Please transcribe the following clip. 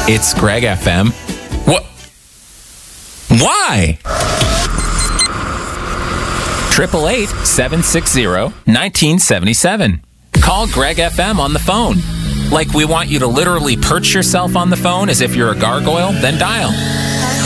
It's Greg FM. What? Why? 888-760-1977. Call Greg FM on the phone. Like we want you to literally perch yourself on the phone as if you're a gargoyle, then dial